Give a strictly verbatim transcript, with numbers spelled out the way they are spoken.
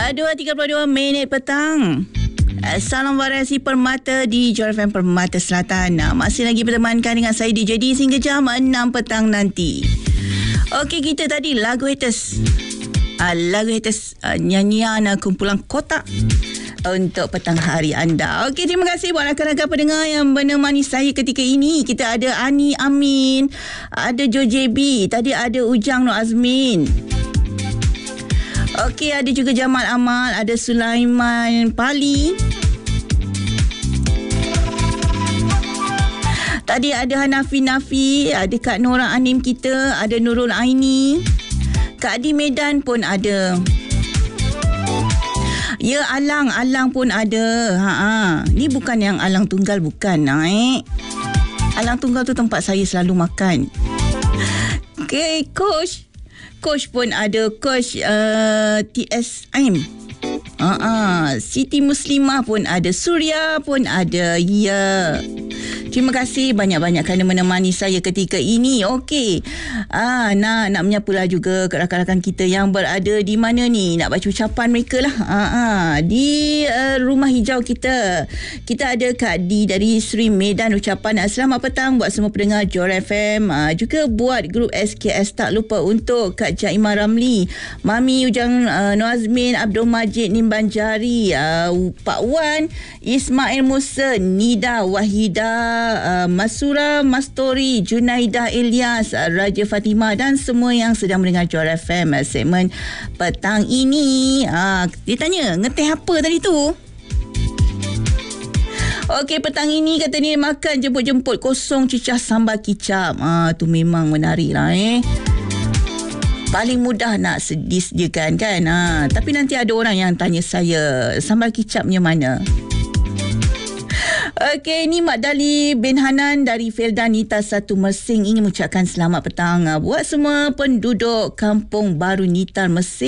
dua tiga puluh dua minit petang. Salam variasi permata di J F M Permata Selatan. Masih lagi bertemankan dengan saya D J D hingga jam enam petang nanti. Okey, kita tadi lagu haters. Uh, lagu haters uh, nyanyian uh, kumpulan kotak untuk petang hari anda. Okey, terima kasih buat rakan-rakan pendengar yang menemani saya ketika ini. Kita ada Ani Amin, ada Jo J B, tadi ada Ujang Nur Azmin. Okey, ada juga Jamal Amal, ada Sulaiman Pali. Tadi ada Hanafi Nafi, ada Kak Nora Anim kita, ada Nurul Aini. Kak Di Medan pun ada. Ya, Alang, Alang pun ada. Ha ah. Ni bukan yang Alang Tunggal, bukan, naik. Alang Tunggal tu tempat saya selalu makan. Okey, coach. Coach pun ada, Coach uh, T S M. Uh, uh, Siti Muslimah pun ada, Surya pun ada. Ya. Yeah. Terima kasih banyak-banyak kerana menemani saya ketika ini. Okey. Ah, nak nak menyapalah juga rakan-rakan kita yang berada di mana ni. Nak baca ucapan mereka lah. Ah, ah. Di uh, rumah hijau kita. Kita ada Kak Di dari Sri Medan ucapan selamat petang buat semua pendengar J F M. Ah, juga buat grup S K S, tak lupa untuk Kak Jaimah Ramli, Mami Ujang uh, Noazmin, Abdul Majid Nimbanjari, uh, Pak Wan, Ismail Musa, Nida Wahida, Uh, Masura Mastori, Junaidah Ilyas, uh, Raja Fatimah dan semua yang sedang mendengar J F M uh, segmen petang ini. Uh, dia tanya, ngeteh apa tadi tu? Okey, petang ini kata ni makan jemput-jemput kosong cicah sambal kicap. Ah, tu memang menarik lah eh. Paling mudah nak disediakan kan. Ha, tapi nanti ada orang yang tanya saya, sambal kicapnya mana? Okey, ni Mak Dali bin Hanan dari Feldanita satu Mersing ingin mengucapkan selamat petang buat semua penduduk Kampung Baru Nitar Mersing.